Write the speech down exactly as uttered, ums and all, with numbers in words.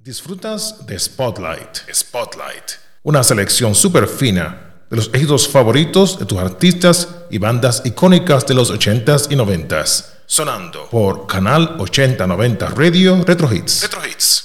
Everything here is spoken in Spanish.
Disfrutas de Spotlight. Spotlight. Una selección súper fina de los éxitos favoritos de tus artistas y bandas icónicas de los ochentas y noventas. Sonando por Canal ochenta noventa Radio Retro Hits. Retro Hits.